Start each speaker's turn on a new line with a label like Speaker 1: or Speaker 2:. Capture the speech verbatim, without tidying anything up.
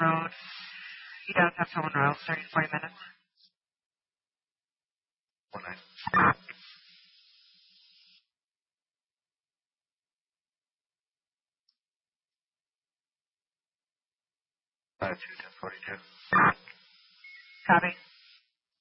Speaker 1: Road. You don't have someone around thirty, forty minutes.
Speaker 2: One nine. Five two ten forty two.
Speaker 1: Copy.